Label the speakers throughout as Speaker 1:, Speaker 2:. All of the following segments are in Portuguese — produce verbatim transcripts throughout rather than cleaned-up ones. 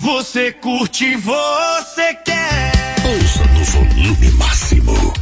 Speaker 1: Você curte, você quer.
Speaker 2: Ouça no volume máximo.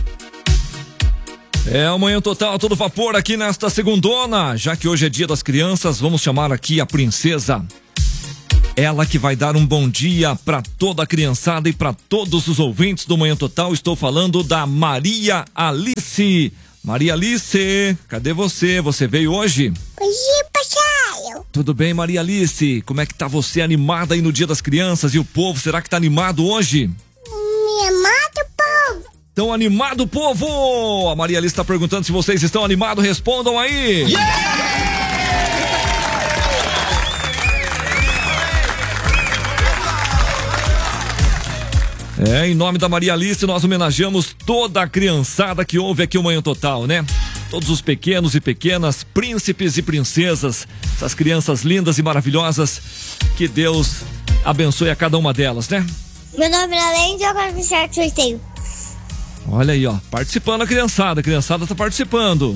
Speaker 3: É o Manhã Total, todo vapor aqui nesta segundona. Já que hoje é dia das crianças, vamos chamar aqui a princesa. Ela que vai dar um bom dia para toda a criançada e para todos os ouvintes do Manhã Total. Estou falando da Maria Alice. Maria Alice, cadê você? Você veio hoje?
Speaker 4: Oi, papai.
Speaker 3: Tudo bem, Maria Alice? Como é que tá você, animada aí no Dia das Crianças? E o povo, será que tá animado hoje?
Speaker 4: Animado, povo.
Speaker 3: Tão animado, povo? A Maria Alice tá perguntando se vocês estão animados. Respondam aí. Yeah! É, em nome da Maria Alice, nós homenageamos toda a criançada que ouve aqui o Manhã Total, né? Todos os pequenos e pequenas, príncipes e princesas, essas crianças lindas e maravilhosas, que Deus abençoe a cada uma delas, né?
Speaker 4: Meu nome é Além, eu quero fechar o sorteio.
Speaker 3: Olha aí, ó, participando a criançada, a criançada tá participando.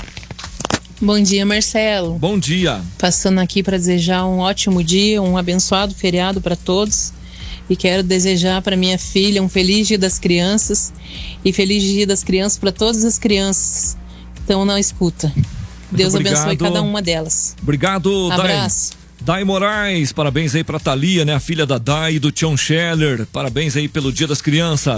Speaker 5: Bom dia, Marcelo.
Speaker 3: Bom dia.
Speaker 5: Passando aqui para desejar um ótimo dia, um abençoado feriado para todos. E quero desejar para minha filha um feliz Dia das Crianças e feliz Dia das Crianças para todas as crianças que estão na escuta. Muito Deus obrigado. Abençoe cada uma delas.
Speaker 3: Obrigado,
Speaker 5: abraço.
Speaker 3: Dai. Dai Moraes, parabéns aí pra Thalia, né? A filha da Dai e do Tião Scheller. Parabéns aí pelo Dia das Crianças.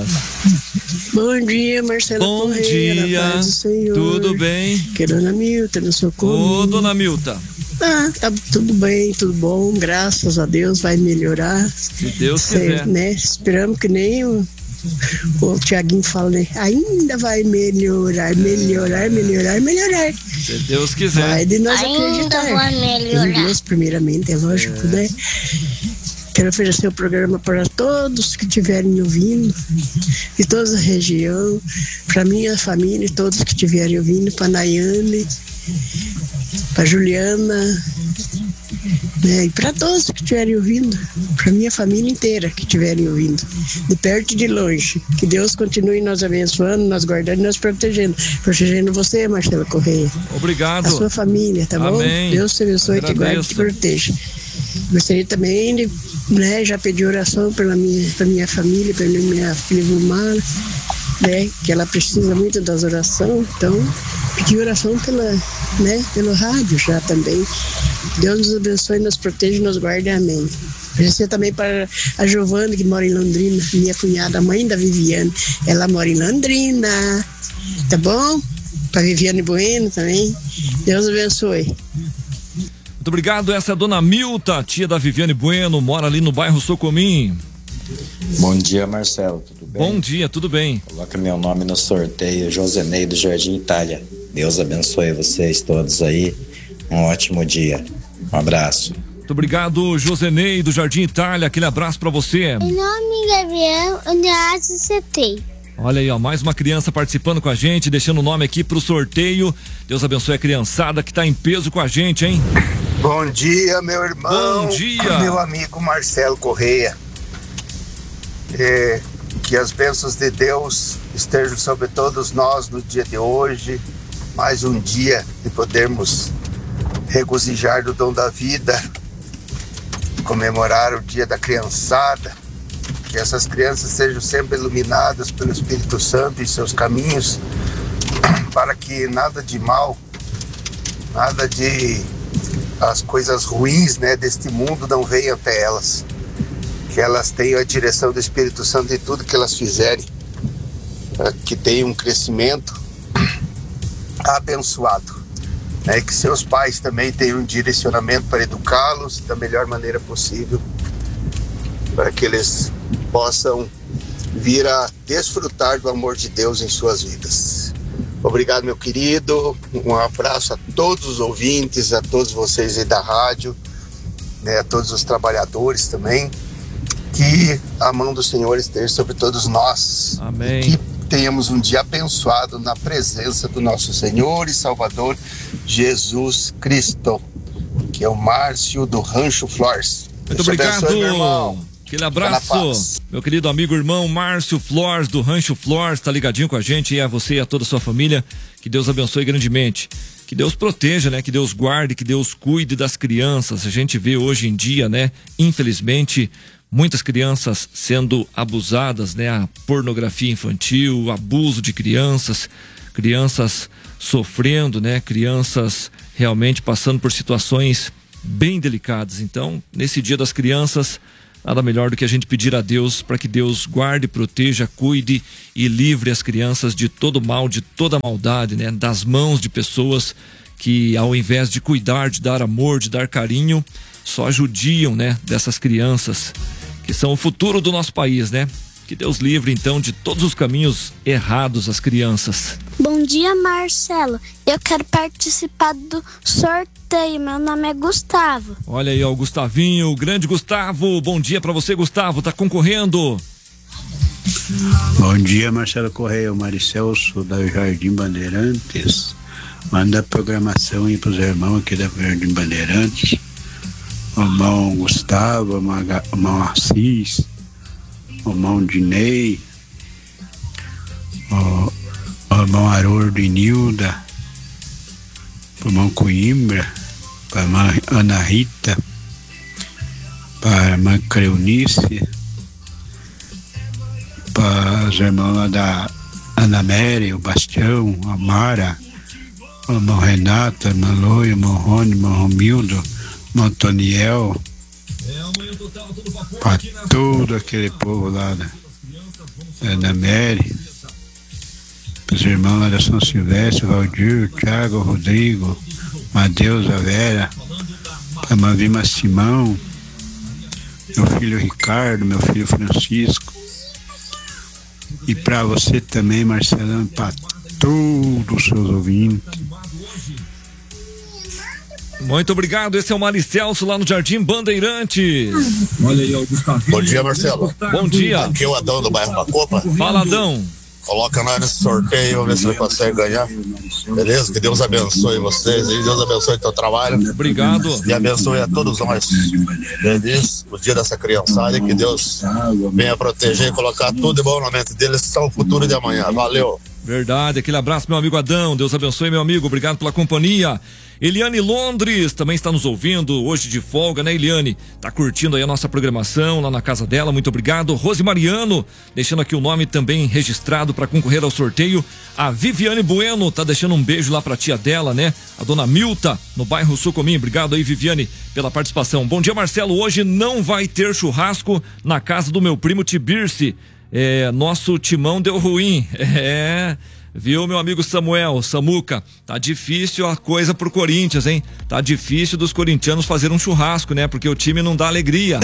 Speaker 6: Bom dia, Marcelo.
Speaker 3: Bom
Speaker 6: Correia,
Speaker 3: dia.
Speaker 6: na paz do Senhor.
Speaker 3: Tudo bem?
Speaker 6: Que é Dona Milta, no socorro.
Speaker 3: Ô, Dona Milta.
Speaker 6: Ah, tá tudo bem, tudo bom, graças a Deus, vai melhorar.
Speaker 3: Se Deus
Speaker 6: Cê,
Speaker 3: quiser.
Speaker 6: Né? Esperamos que nem o, o Tiaguinho fala, né? Ainda vai melhorar, melhorar, melhorar, melhorar.
Speaker 3: Se Deus quiser.
Speaker 6: Vai de nós
Speaker 4: Ainda
Speaker 6: acreditar.
Speaker 4: vai melhorar.
Speaker 6: Em Deus, primeiramente, é lógico, é. né? Quero oferecer o programa para todos que estiverem ouvindo, de toda a região, para minha família e todos que estiverem ouvindo, para a Nayane, para a Juliana, né, e para todos que estiverem ouvindo, para minha família inteira que estiverem ouvindo, de perto e de longe. Que Deus continue nos abençoando, nos guardando e nos protegendo. Protegendo você, Marcelo Correia.
Speaker 3: Obrigado.
Speaker 6: A sua família, tá
Speaker 3: Amém.
Speaker 6: bom? Deus te abençoe, te guarde e te proteja. Gostaria também de, né, já pedir oração pela minha, pela minha família, pela minha filha Vilmar, né, que ela precisa muito das orações, então pedir oração pela, né, pelo rádio já também. Deus nos abençoe, nos proteja e nos guarde, amém. Agradecer também para a Giovana, que mora em Londrina, minha cunhada, a mãe da Viviane, ela mora em Londrina, tá bom? Para Viviane Bueno também, Deus abençoe.
Speaker 3: Muito obrigado, essa é a Dona Milta, tia da Viviane Bueno, mora ali no bairro Socomim.
Speaker 7: Bom dia, Marcelo, tudo bem?
Speaker 3: Bom dia, tudo bem.
Speaker 7: Coloca meu nome no sorteio, Josenei do Jardim Itália. Deus abençoe vocês todos aí, um ótimo dia, um abraço.
Speaker 3: Muito obrigado, Josenei do Jardim Itália, aquele abraço pra você.
Speaker 4: Meu nome é Gabriel, onde eu acertei.
Speaker 3: Olha aí, ó, mais uma criança participando com a gente, deixando o nome aqui pro sorteio. Deus abençoe a criançada que tá em peso com a gente, hein?
Speaker 8: Bom dia, meu irmão.
Speaker 3: Bom dia.
Speaker 8: Meu amigo Marcelo Correia. É, que as bênçãos de Deus estejam sobre todos nós no dia de hoje. Mais um dia de podermos regozijar do dom da vida, comemorar o dia da criançada. Que essas crianças sejam sempre iluminadas pelo Espírito Santo em seus caminhos, para que nada de mal, nada de as coisas ruins, né, deste mundo não venham até elas. Que elas tenham a direção do Espírito Santo em tudo que elas fizerem, que tenham um crescimento abençoado, né, que seus pais também tenham um direcionamento para educá-los da melhor maneira possível, para que eles possam vir a desfrutar do amor de Deus em suas vidas. Obrigado, meu querido, um abraço a todos os ouvintes, a todos vocês aí da rádio, né, a todos os trabalhadores também, que a mão do Senhor esteja sobre todos nós.
Speaker 3: Amém.
Speaker 8: Que tenhamos um dia abençoado na presença do nosso Senhor e Salvador Jesus Cristo, que é o Márcio do Rancho Flores.
Speaker 3: Muito
Speaker 8: Deus
Speaker 3: obrigado.
Speaker 8: abençoe, meu irmão.
Speaker 3: Aquele abraço, meu querido amigo irmão Márcio Flores, do Rancho Flores, tá ligadinho com a gente, e a você e a toda a sua família, que Deus abençoe grandemente, que Deus proteja, né, que Deus guarde, que Deus cuide das crianças. A gente vê hoje em dia, né, infelizmente, muitas crianças sendo abusadas, né? A pornografia infantil, abuso de crianças, crianças sofrendo, né? Crianças realmente passando por situações bem delicadas. Então, nesse Dia das Crianças, nada melhor do que a gente pedir a Deus para que Deus guarde, proteja, cuide e livre as crianças de todo mal, de toda maldade, né? Das mãos de pessoas que, ao invés de cuidar, de dar amor, de dar carinho, só judiam, né? Dessas crianças que são o futuro do nosso país, né? Que Deus livre, então, de todos os caminhos errados as crianças.
Speaker 4: Bom dia, Marcelo. Eu quero participar do sorteio. Meu nome é Gustavo.
Speaker 3: Olha aí, ó, o Gustavinho, o grande Gustavo. Bom dia pra você, Gustavo. Tá concorrendo.
Speaker 9: Bom dia, Marcelo Correia. O Maricelso da Jardim Bandeirantes. Manda a programação aí pros irmãos aqui da Jardim Bandeirantes. O irmão Gustavo, o irmão Assis, o irmão Dinei, o, o irmão Haroldo e Nilda, o irmão Coimbra, para a irmã Ana Rita, para a irmã Creunice, para os irmãos lá da Ana Mary, o Bastião, a Mara, o irmão Renato, a irmã Loi, o irmão Rony, o irmão Romildo, o irmão Toniel, para todo aquele povo lá da Ana Mary, para os irmãos lá da São Silvestre, Valdir, Thiago, Rodrigo, Matheus, a Vera, para a Mavima Simão, meu filho Ricardo, meu filho Francisco, e para você também, Marcelão, para todos os seus ouvintes.
Speaker 3: Muito obrigado, esse é o Maricelso lá no Jardim Bandeirantes. Olha aí, ó, o Gustavo.
Speaker 10: Bom dia, Marcelo.
Speaker 3: Bom dia.
Speaker 10: Aqui é o Adão do bairro Macopa.
Speaker 3: Fala, Adão.
Speaker 10: Coloca nós nesse sorteio, vamos ver se ele consegue ganhar. Beleza? Que Deus abençoe vocês e Deus abençoe o teu trabalho.
Speaker 3: Obrigado.
Speaker 10: E abençoe a todos nós. Beleza? O dia dessa criançada, que Deus venha proteger e colocar tudo de bom na mente deles, que são o futuro de amanhã. Valeu.
Speaker 3: Verdade, aquele abraço, meu amigo Adão. Deus abençoe, meu amigo. Obrigado pela companhia. Eliane Londres também está nos ouvindo hoje de folga, né, Eliane? Tá curtindo aí a nossa programação lá na casa dela, muito obrigado. Rose Mariano, deixando aqui o nome também registrado para concorrer ao sorteio. A Viviane Bueno tá deixando um beijo lá pra tia dela, né? A dona Milta, no bairro Sucomim. Obrigado aí, Viviane, pela participação. Bom dia, Marcelo. Hoje não vai ter churrasco na casa do meu primo Tibirce. É, nosso timão deu ruim. É... Viu, meu amigo Samuel, Samuca, tá difícil a coisa pro Corinthians, hein? Tá difícil dos corintianos fazer um churrasco, né? Porque o time não dá alegria.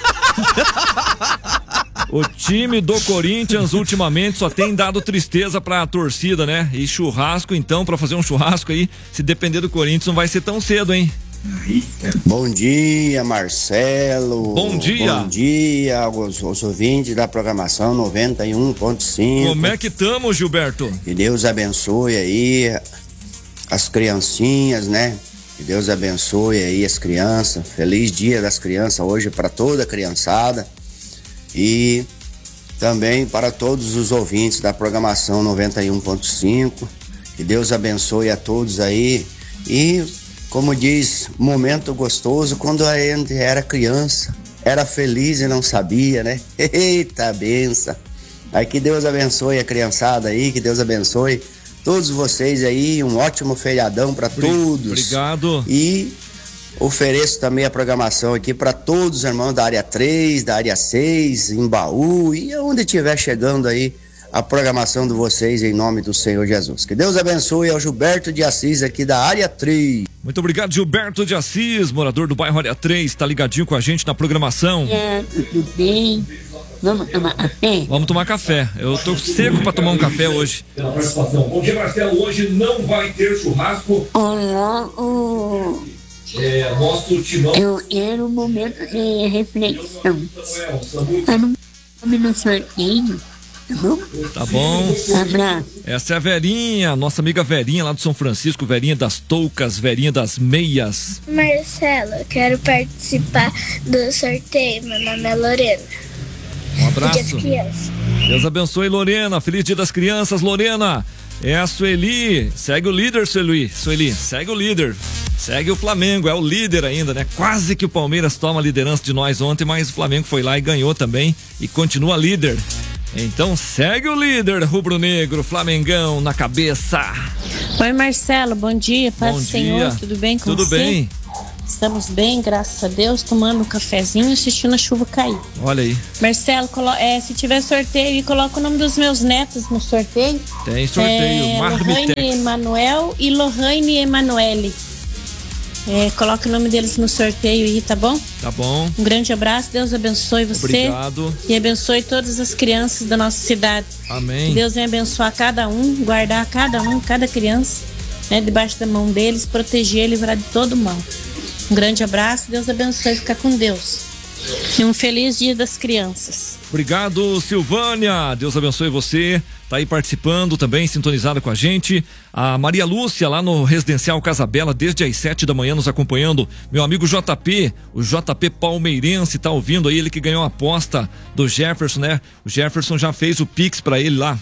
Speaker 3: O time do Corinthians ultimamente só tem dado tristeza pra torcida, né? E churrasco, então, pra fazer um churrasco aí, se depender do Corinthians, não vai ser tão cedo, hein?
Speaker 11: Bom dia, Marcelo.
Speaker 3: Bom dia.
Speaker 11: Bom dia aos, aos ouvintes da programação noventa e um ponto cinco.
Speaker 3: Como é que estamos, Gilberto?
Speaker 11: Que Deus abençoe aí as criancinhas, né? Que Deus abençoe aí as crianças. Feliz Dia das Crianças hoje para toda a criançada e também para todos os ouvintes da programação noventa e um ponto cinco. Que Deus abençoe a todos aí e, como diz, momento gostoso quando a gente era criança, era feliz e não sabia, né? Eita benção! Aí que Deus abençoe a criançada aí, que Deus abençoe todos vocês aí, um ótimo feriadão para todos.
Speaker 3: Obrigado.
Speaker 11: E ofereço também a programação aqui para todos os irmãos da área três, da área seis, em Baú e onde estiver chegando aí a programação de vocês em nome do Senhor Jesus. Que Deus abençoe ao Gilberto de Assis aqui da área três.
Speaker 3: Muito obrigado, Gilberto de Assis, morador do bairro Área três, tá ligadinho com a gente na programação.
Speaker 12: É, tudo bem? Vamos tomar café?
Speaker 3: Vamos tomar café. Eu tô seco pra tomar um café hoje. Pela participação. Bom dia, Marcelo. Hoje não vai ter churrasco.
Speaker 12: Olá, o...
Speaker 3: É, nosso timão.
Speaker 12: Eu quero um momento de reflexão. Eu não come no sorteio. Tá bom?
Speaker 3: Tá bom.
Speaker 12: Abraço.
Speaker 3: Essa é a Verinha, nossa amiga Verinha lá do São Francisco, Verinha das toucas, Verinha das meias.
Speaker 4: Marcelo, eu quero participar do sorteio. Meu nome é Lorena.
Speaker 3: Um abraço.
Speaker 4: Dia das Crianças.
Speaker 3: Deus abençoe, Lorena. Feliz Dia das Crianças, Lorena. É a Sueli. Segue o líder, Sueli. Sueli, segue o líder. Segue o Flamengo, é o líder ainda, né? Quase que o Palmeiras toma a liderança de nós ontem, mas o Flamengo foi lá e ganhou também e continua líder. Então segue o líder rubro-negro, Flamengão na cabeça.
Speaker 13: Oi, Marcelo, bom dia, paz do Senhor, tudo bem com
Speaker 3: Tudo
Speaker 13: você?
Speaker 3: Tudo bem.
Speaker 13: Estamos bem, graças a Deus, tomando um cafezinho e assistindo a chuva cair.
Speaker 3: Olha aí.
Speaker 13: Marcelo, colo- é, se tiver sorteio, coloca o nome dos meus netos no sorteio.
Speaker 3: Tem sorteio,
Speaker 13: é,
Speaker 3: Marmitex.
Speaker 13: Lohane Emanuel e Lohane Emanuele. É, coloca o nome deles no sorteio aí, tá bom?
Speaker 3: Tá bom.
Speaker 13: Um grande abraço, Deus abençoe você.
Speaker 3: Obrigado.
Speaker 13: E abençoe todas as crianças da nossa cidade.
Speaker 3: Amém.
Speaker 13: Deus venha abençoar cada um, guardar cada um, cada criança, né, debaixo da mão deles, proteger e livrar de todo mal. Um grande abraço, Deus abençoe, fica com Deus. E um feliz dia das crianças.
Speaker 3: Obrigado, Silvânia. Deus abençoe você. Tá aí participando também, sintonizada com a gente. A Maria Lúcia, lá no Residencial Casabela, desde as sete da manhã nos acompanhando. Meu amigo J P, o J P palmeirense, tá ouvindo aí, ele que ganhou a aposta do Jefferson, né? O Jefferson já fez o Pix pra ele lá.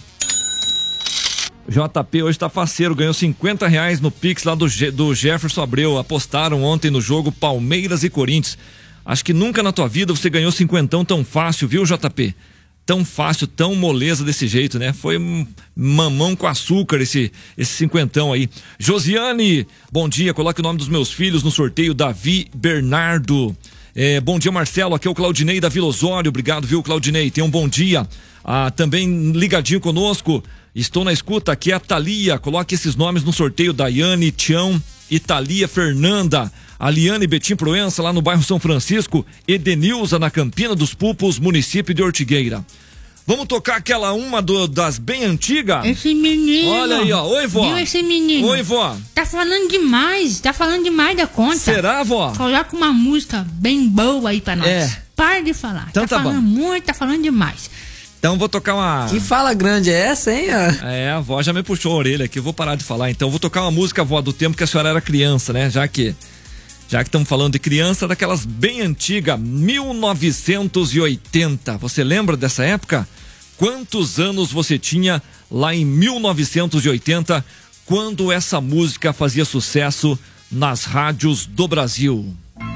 Speaker 3: J P hoje tá faceiro, ganhou cinquenta reais no Pix lá do, Je- do Jefferson Abreu. Apostaram ontem no jogo Palmeiras e Corinthians. Acho que nunca na tua vida você ganhou cinquentão tão fácil, viu, J P? Tão fácil, tão moleza desse jeito, né? Foi um mamão com açúcar esse, esse cinquentão aí. Josiane, bom dia, coloque o nome dos meus filhos no sorteio, Davi Bernardo. É, bom dia, Marcelo, aqui é o Claudinei da Vila Osório, obrigado, viu, Claudinei? Tenha um bom dia. Ah, também ligadinho conosco, estou na escuta, aqui é a Thalia, coloque esses nomes no sorteio, Daiane, Tião e Thalia Fernanda. Aliane Betim Proença, lá no bairro São Francisco, Edenilza, na Campina dos Pulpos, município de Ortigueira. Vamos tocar aquela uma do, das bem antigas?
Speaker 14: Esse menino.
Speaker 3: Olha aí, ó. Oi, vó.
Speaker 14: Viu esse menino?
Speaker 3: Oi, vó.
Speaker 14: Tá falando demais, tá falando demais da conta.
Speaker 3: Será, vó?
Speaker 14: Coloca uma música bem boa aí pra nós.
Speaker 3: É.
Speaker 14: Para de falar.
Speaker 3: Então
Speaker 14: tá,
Speaker 3: tá
Speaker 14: falando
Speaker 3: bom.
Speaker 14: muito, tá falando demais.
Speaker 3: Então vou tocar uma...
Speaker 15: Que fala grande é essa, hein?
Speaker 3: É, a vó já me puxou a orelha aqui, eu vou parar de falar. Então vou tocar uma música, vó, do tempo que a senhora era criança, né? Já que... Já que estamos falando de criança, daquelas bem antigas, mil novecentos e oitenta. Você lembra dessa época? Quantos anos você tinha lá em mil novecentos e oitenta, quando essa música fazia sucesso nas rádios do Brasil?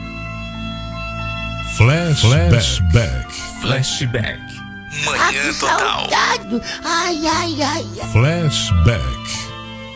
Speaker 2: Flashback.
Speaker 1: Flashback.
Speaker 12: Manhã Total. Ai, ai, ai.
Speaker 2: Flashback.